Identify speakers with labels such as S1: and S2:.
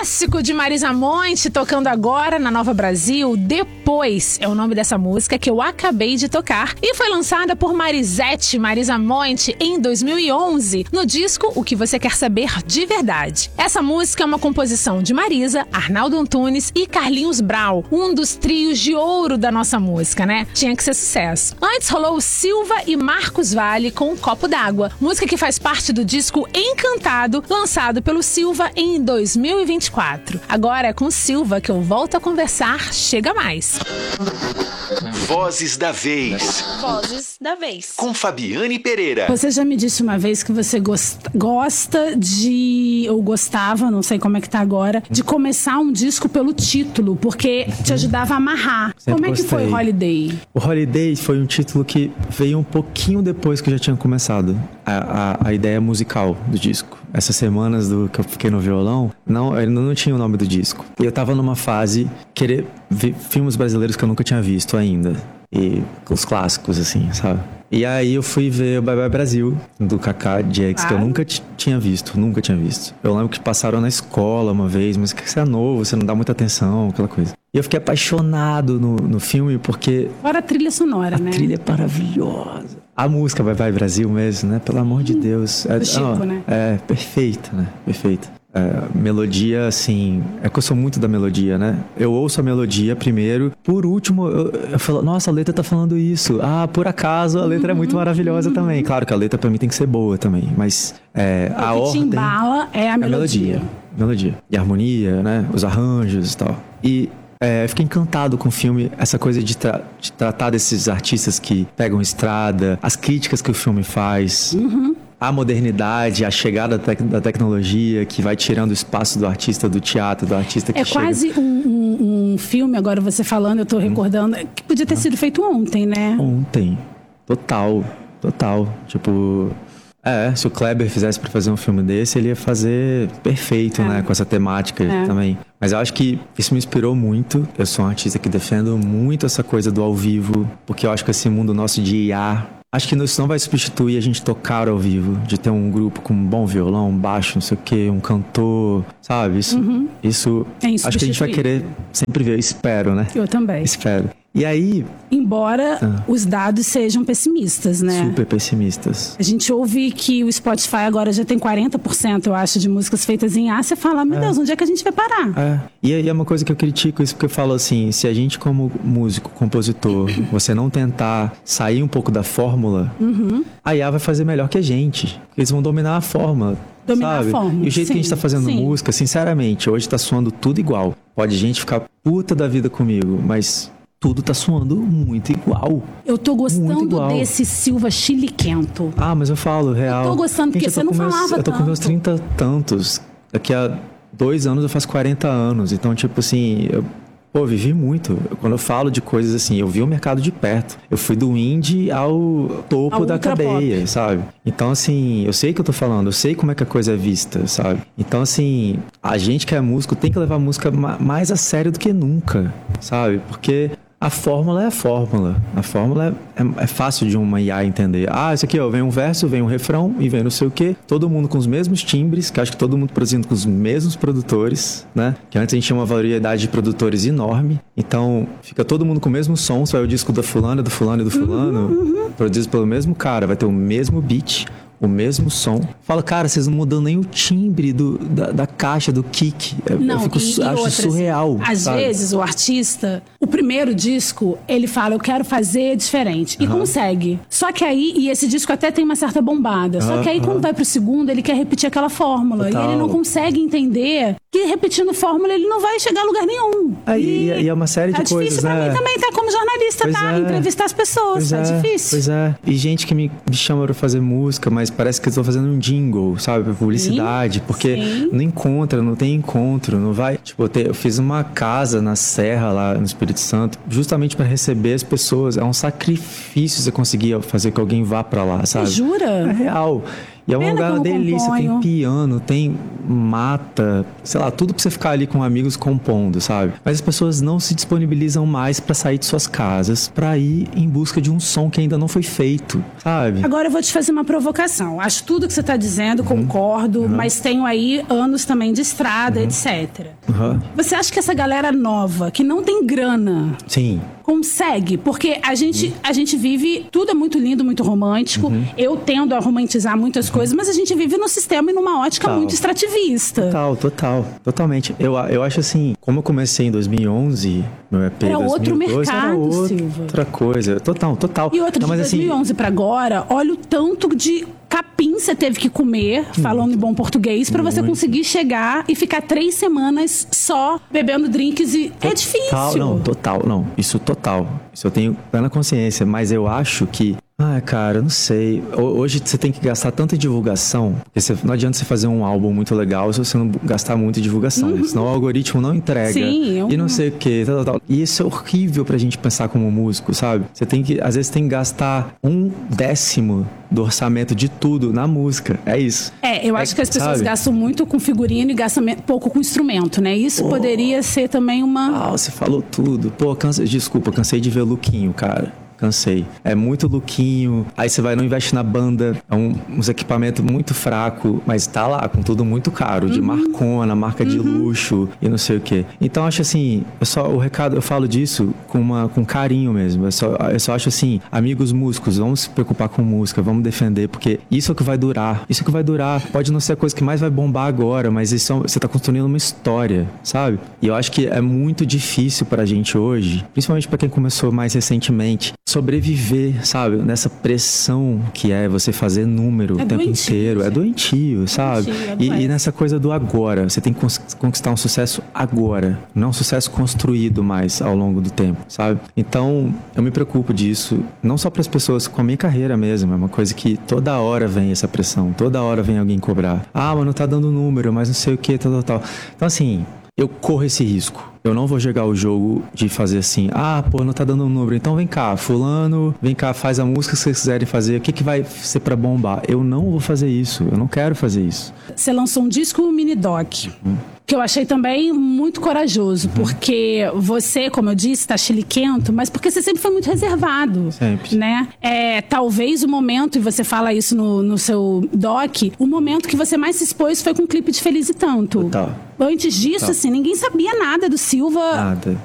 S1: clássico de Marisa Monte tocando agora na Nova Brasil. Depois é o nome dessa música que eu acabei de tocar e foi lançada por Marisa Monte em 2011 no disco O Que Você Quer Saber de Verdade. Essa música é uma composição de Marisa, Arnaldo Antunes e Carlinhos Brau, um dos trios de ouro da nossa música, né? Tinha que ser sucesso. Antes rolou Silva e Marcos Valle com Um Copo d'Água, música que faz parte do disco Encantado, lançado pelo Silva em 2024. Agora é com Silva que eu volto a conversar. Chega mais.
S2: Vozes da Vez.
S1: Vozes da Vez.
S2: Com Fabiane Pereira.
S3: Você já me disse uma vez que você gosta de, ou gostava, não sei como é que tá agora, de começar um disco pelo título, porque te ajudava a amarrar.
S4: Sempre
S3: como é que
S4: gostei.
S3: foi Holiday?
S4: O Holiday foi um título que veio um pouquinho depois que eu já tinha começado a ideia musical do disco. Essas semanas que eu fiquei no violão, ele não tinha o nome do disco. E eu tava numa fase querer ver filmes brasileiros que eu nunca tinha visto ainda. E os clássicos, assim, sabe? E aí eu fui ver o Bye Bye Brasil, do Kaká Diegues, que eu nunca tinha visto. Eu lembro que passaram na escola uma vez, mas que você é novo, você não dá muita atenção, aquela coisa. E eu fiquei apaixonado no filme, porque...
S3: Fora a trilha sonora, né?
S4: A trilha é maravilhosa. A música Bye Bye Brasil mesmo, né? Pelo amor de Deus.
S3: Do Chico, né?
S4: É, perfeita, né? Perfeita. Melodia, assim... É que eu sou muito da melodia, né? Eu ouço a melodia primeiro. Por último, eu falo... Nossa, a letra tá falando isso. Ah, por acaso, a letra é muito maravilhosa também. Claro que a letra pra mim tem que ser boa também. Mas a ordem... O que te embala é a melodia. Melodia. E a harmonia, né? Os arranjos e tal. E... eu fiquei encantado com o filme, essa coisa de tratar desses artistas que pegam estrada, as críticas que o filme faz, a modernidade, a chegada da tecnologia que vai tirando o espaço do artista, do teatro, do artista que chega... É
S3: quase um filme, agora você falando, eu tô recordando, que podia ter sido feito ontem, né?
S4: Ontem. Total. Tipo... se o Kleber fizesse pra fazer um filme desse, ele ia fazer perfeito, né? Com essa temática também. Mas eu acho que isso me inspirou muito. Eu sou um artista que defendo muito essa coisa do ao vivo, porque eu acho que esse mundo nosso de IA... Acho que isso não vai substituir a gente tocar ao vivo, de ter um grupo com um bom violão, um baixo, não sei o quê, um cantor, sabe? Isso acho que a gente vai querer sempre ver, espero, né?
S3: Eu também.
S4: Espero. E aí...
S3: Embora os dados sejam pessimistas, né?
S4: Super pessimistas.
S3: A gente ouve que o Spotify agora já tem 40%, eu acho, de músicas feitas em A. Você fala, meu Deus, onde é que a gente vai parar?
S4: E é uma coisa que eu critico isso, porque eu falo assim, se a gente como músico, compositor, você não tentar sair um pouco da fórmula, a IA vai fazer melhor que a gente. Eles vão dominar a fórmula. Sabe?
S3: A fórmula.
S4: E o jeito que a gente tá fazendo música, sinceramente, hoje tá soando tudo igual. Pode gente ficar puta da vida comigo, mas... Tudo tá soando muito igual.
S3: Eu tô gostando desse Silva chiliquento.
S4: Mas eu falo, real.
S3: Eu tô gostando, porque você não falava tanto.
S4: Eu tô com meus 30 tantos. Daqui a 2 anos eu faço 40 anos. Então, tipo assim, eu vivi muito. Quando eu falo de coisas assim, eu vi o mercado de perto. Eu fui do indie ao topo da cadeia, pop. Sabe? Então, assim, eu sei o que eu tô falando. Eu sei como é que a coisa é vista, sabe? Então, assim, a gente que é músico tem que levar a música mais a sério do que nunca, sabe? Porque... A fórmula é a fórmula. A fórmula é fácil de uma IA entender. Isso aqui, ó, vem um verso, vem um refrão e vem não sei o quê. Todo mundo com os mesmos timbres, que acho que todo mundo produzindo com os mesmos produtores, né? Que antes a gente tinha uma variedade de produtores enorme. Então, fica todo mundo com o mesmo som. Só é o disco da fulana, do fulano e do fulano. Produzido pelo mesmo cara. Vai ter o mesmo beat, o mesmo som. Fala, cara, vocês não mudam nem o timbre da caixa, do kick. Acho surreal.
S3: Às vezes, o artista, o primeiro disco, ele fala, eu quero fazer diferente. E consegue. Só que aí, e esse disco até tem uma certa bombada. Só que aí, quando vai pro segundo, ele quer repetir aquela fórmula. Total. E ele não consegue entender que repetindo fórmula, ele não vai chegar a lugar nenhum.
S4: E é uma série de coisas,
S3: difícil pra mim também, como jornalista, entrevistar as pessoas. É difícil.
S4: Pois é. E gente que me chama pra fazer música, mas parece que eu tô fazendo um jingle, sabe? Publicidade. Porque não tem encontro, não vai... Tipo, eu fiz uma casa na Serra, lá no Espírito Santo, justamente pra receber as pessoas. É um sacrifício você conseguir fazer que alguém vá pra lá, sabe?
S3: Jura?
S4: É real. E é um
S3: Pena
S4: lugar
S3: que eu
S4: uma
S3: não
S4: delícia,
S3: componho.
S4: tem piano, tem mata, sei lá, tudo pra você ficar ali com amigos compondo, sabe? Mas as pessoas não se disponibilizam mais pra sair de suas casas, pra ir em busca de um som que ainda não foi feito, sabe?
S3: Agora eu vou te fazer uma provocação. Acho tudo que você está dizendo, concordo, mas tenho aí anos também de estrada, etc.
S4: Uhum.
S3: Você acha que essa galera nova, que não tem grana,
S4: Sim.
S3: consegue? Porque a gente vive, tudo é muito lindo, muito romântico. Eu tendo a romantizar muitas coisas, mas a gente vive num sistema e numa ótica
S4: Total.
S3: muito extrativista.
S4: Totalmente. Eu acho assim, como eu comecei em 2011, meu EP
S3: Era outro
S4: 2012, era
S3: mercado, Silva.
S4: outra coisa. Total.
S3: E outra,
S4: Não,
S3: de
S4: mas assim,
S3: 2011 pra agora, olha o tanto de capim você teve que comer, falando em bom português, pra você conseguir chegar e ficar 3 semanas só bebendo drinks e... É difícil.
S4: Total. Isso eu tenho plena consciência, mas eu acho que... cara, eu não sei. Hoje você tem que gastar tanta divulgação, porque não adianta você fazer um álbum muito legal se você não gastar muito em divulgação, senão o algoritmo não entrega.
S3: Sim,
S4: e não sei o que, tal. E isso é horrível pra gente pensar como músico, sabe? Você tem que, às vezes, tem que gastar 1/10 do orçamento de tudo na música. É isso.
S3: Eu acho que as pessoas
S4: sabe?
S3: gastam muito com figurino e gastam pouco com instrumento, né? Isso poderia ser também uma...
S4: Você falou tudo. Desculpa, cansei de ver Luquinho, cara. Cansei. É muito lookinho. Aí você vai, não investe na banda. É uns equipamentos muito fraco, mas tá lá, com tudo muito caro. De marcona, marca de luxo e não sei o quê. Então, acho assim, o recado, eu falo disso com carinho mesmo. Eu só acho assim, amigos músicos, vamos se preocupar com música, vamos defender, porque isso é o que vai durar. Isso é o que vai durar. Pode não ser a coisa que mais vai bombar agora, mas você tá construindo uma história, sabe? E eu acho que é muito difícil pra gente hoje, principalmente pra quem começou mais recentemente, sobreviver, sabe? Nessa pressão que é você fazer número o tempo inteiro. É doentio, sabe? E nessa coisa do agora. Você tem que conquistar um sucesso agora. Não um sucesso construído mais ao longo do tempo, sabe? Então, eu me preocupo disso. Não só para as pessoas, com a minha carreira mesmo. É uma coisa que toda hora vem essa pressão. Toda hora vem alguém cobrar. Mas não tá dando número, mas não sei o que, tal. Então, assim, eu corro esse risco. Eu não vou jogar o jogo de fazer assim, não tá dando um número, então vem cá, fulano, vem cá, faz a música que vocês quiserem fazer, o que vai ser pra bombar? Eu não vou fazer isso, eu não quero fazer isso.
S3: Você lançou um disco, um mini doc, que eu achei também muito corajoso, porque você, como eu disse, tá chiliquento, mas porque você sempre foi muito reservado.
S4: Sempre.
S3: Né? Talvez o momento, e você fala isso no seu doc, o momento que você mais se expôs foi com o clipe de Feliz e Tanto.
S4: Total.
S3: Antes disso, assim, ninguém sabia nada do Silva.
S4: Nada.